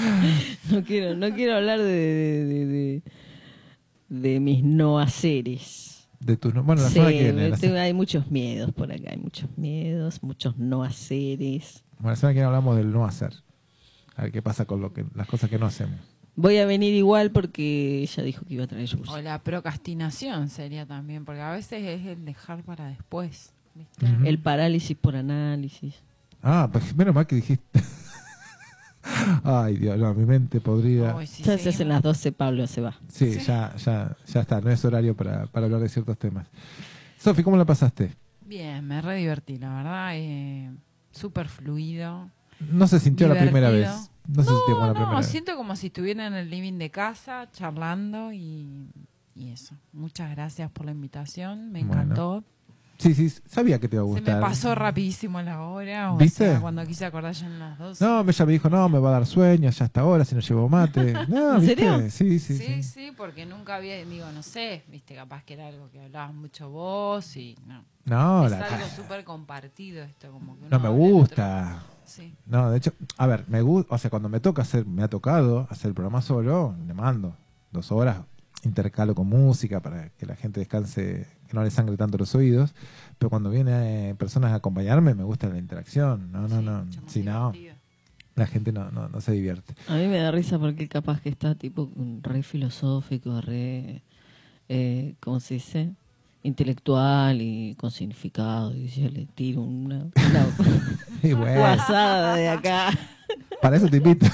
No quiero hablar de mis no haceres. De tus bueno, la Sí, semana que viene. hay muchos miedos por acá, hay muchos miedos, muchos no haceres. Bueno, la semana que viene hablamos del no hacer. A ver qué pasa con las cosas que no hacemos. Voy a venir igual porque ella dijo que iba a traer yogur. O la procrastinación sería también, porque a veces es el dejar para después, ¿viste? Ujú. El parálisis por análisis. Ah, pues menos mal que dijiste. Ay, Dios, no, mi mente podrida. Ay, sí, Ya se seguimos. hacen las 12, Pablo se va. Sí, Sí. ya está. No es horario para hablar de ciertos temas. Sofi, ¿cómo la pasaste? Bien, me re divertí, la verdad. Súper fluido. No se sintió la primera Divertido. vez. No se sintió como la primera vez. Siento como si estuviera en el living de casa, charlando y eso. Muchas gracias por la invitación, me Bueno. encantó. Sí, sabía que te iba a Se gustar. me pasó rapidísimo la hora, o ¿Viste? sea, cuando quise acordar ya en las 12. No, ella me dijo, no, me va a dar sueño, ya hasta ahora, si no llevo mate. No, ¿En ¿viste? serio? Sí. Porque nunca había, digo, no sé, viste, capaz que era algo que hablabas mucho vos y no. No, Es algo súper compartido esto, como que uno no me habla del gusta. otro. Sí. No, de hecho, a ver, me gusta, o sea, cuando me ha tocado hacer el programa solo, le mando 2 horas, intercalo con música para que la gente descanse, que no le sangre tanto los oídos, pero cuando vienen personas a acompañarme, me gusta la interacción, no, Mucho más si no, divertido. la gente no se divierte. A mí me da risa porque capaz que está tipo re filosófico, re, ¿cómo se dice? Intelectual y con significado. Y yo le tiro una Y bueno, guasada de acá. para eso te invito.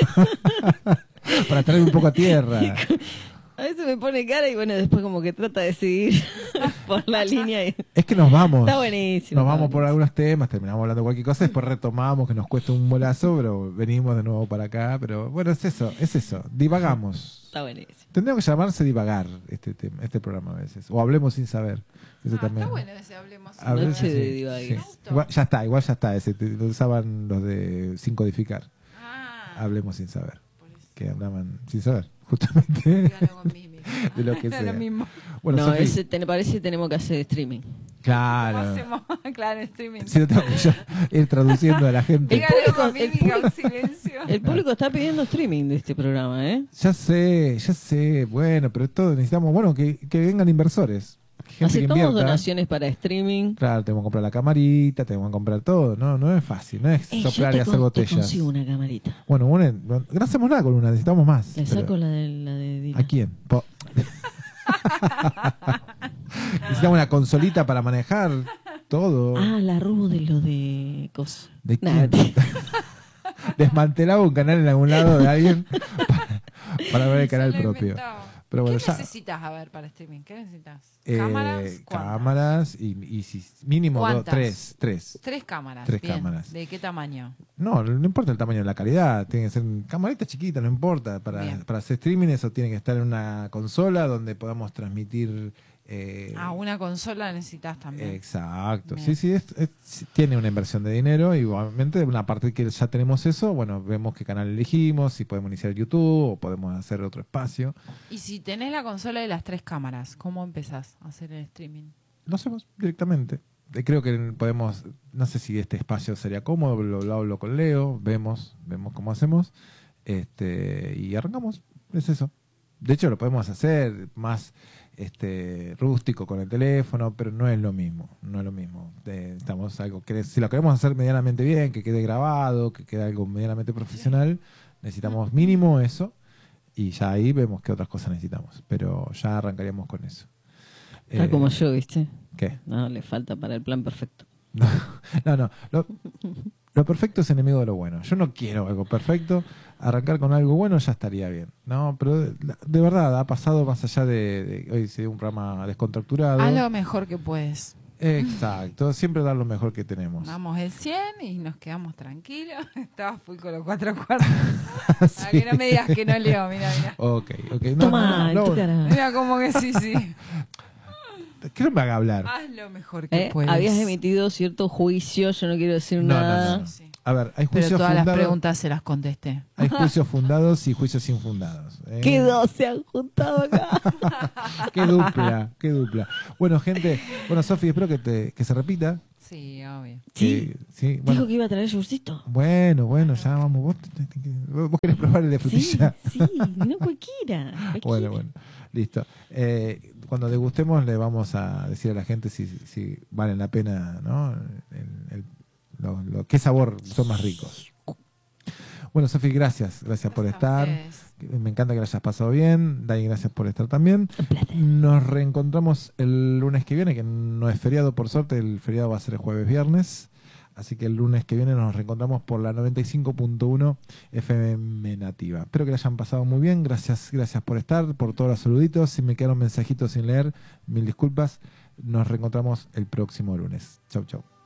Para traer un poco a tierra. A veces me pone cara y bueno, después como que trata de seguir por la línea. Y... Es que nos vamos. Está buenísimo. Nos vamos está por buenísimo. algunos temas, terminamos hablando de cualquier cosa, después retomamos, que nos cuesta un bolazo, pero venimos de nuevo para acá. Pero bueno, es eso, divagamos. Está buenísimo. Tendría que llamarse divagar este programa a veces. O hablemos sin saber. Eso también. Está bueno ese hablemos. A veces Noche de sí, divague. sí. Me gustó. Igual ya está. Ese lo usaban los de sin codificar. Hablemos sin saber. Por eso. Que hablaban sin saber, justamente. Dígalo con mímica. De lo que Era sea. lo mismo. Bueno, No, Sofi, ese te parece que tenemos que hacer streaming. ¿Cómo claro. hacemos? Claro, streaming. Si no tengo que yo ir traduciendo a la gente. Dígalo con el mímica, público- un silencio. El público está pidiendo streaming de este programa, ¿eh? Ya sé. Bueno, pero todo necesitamos, bueno, que vengan inversores. Gente que Aceptamos invierta. donaciones para streaming. Claro, tenemos que comprar la camarita, tenemos que comprar todo. No es fácil, no es soplar y yo hacer te botellas. consigo una camarita. Bueno, no hacemos nada con una, necesitamos más. Le Pero- saco la de Dina. ¿A quién? Necesitamos una consolita para manejar todo. Ah, la robo de lo de cosas. ¿De Nah, quién? Desmantelaba un canal en algún lado de alguien para ver el canal Se lo propio. inventaba. Pero bueno, ¿Qué ya. necesitas a ver para streaming? ¿Qué necesitas? Eh, ¿Cámaras? ¿Cuántas? cámaras y si mínimo ¿Cuántas? tres. 3 cámaras. Tres Bien. cámaras. ¿De qué tamaño? No importa el tamaño de la calidad, tiene que ser camaritas chiquitas, no importa. Bien. Para hacer streaming eso tiene que estar en una consola donde podamos transmitir. Una consola necesitas también. Exacto, Bien. sí, tiene una inversión de dinero. Igualmente, una parte que ya tenemos eso, bueno, vemos qué canal elegimos, si podemos iniciar YouTube o podemos hacer otro espacio. Y si tenés la consola de las 3 cámaras, ¿cómo empezás a hacer el streaming? Lo hacemos directamente. Creo que podemos, no sé si este espacio sería cómodo, lo hablo con Leo, vemos cómo hacemos, y arrancamos, es eso. De hecho lo podemos hacer más rústico con el teléfono, pero no es lo mismo, estamos algo que si lo queremos hacer medianamente bien, que quede grabado, que quede algo medianamente profesional, necesitamos mínimo eso y ya ahí vemos qué otras cosas necesitamos, pero ya arrancaríamos con eso. Está como yo, ¿viste? ¿Qué? No, le falta para el plan perfecto. No. Lo perfecto es enemigo de lo bueno. Yo no quiero algo perfecto. Arrancar con algo bueno ya estaría bien. No, pero de verdad ha pasado más allá de hoy sería un programa descontracturado. Haz lo mejor que puedes. Exacto. Siempre dar lo mejor que tenemos. Damos el 100 y nos quedamos tranquilos. Estaba full con los 4 cuartos. Sí. Para que no me digas que no leo, mira. Ok. No, Toma, en tu cara. Mira como que sí. Que no me haga hablar. Haz lo mejor que puedes. Habías emitido cierto juicio, yo no quiero decir No, nada. no. Sí. A ver, hay Pero juicios todas las fundados. preguntas se las contesté. Hay juicios fundados y juicios infundados. ¿Qué dos se han juntado acá? Qué dupla. Bueno, gente. Bueno, Sofi, espero que se repita. Sí, obvio. Sí. Sí, bueno. Dijo que iba a traer yogurcito. Bueno, ya vamos. ¿Vos querés probar el de Sí, frutilla? sí, no cualquiera. Bueno, listo. Cuando degustemos le vamos a decir a la gente si valen la pena, ¿no? ¿Qué sabor son más ricos? Bueno, Sofi, gracias por estar. Me encanta que la hayas pasado bien. Dani, gracias por estar también. Un placer. Nos reencontramos el lunes que viene, que no es feriado por suerte, el feriado va a ser el jueves viernes. Así que el lunes que viene nos reencontramos por la 95.1 FM Nativa. Espero que la hayan pasado muy bien. Gracias por estar, por todos los saluditos. Si me quedaron mensajitos sin leer, mil disculpas. Nos reencontramos el próximo lunes. Chau, chau.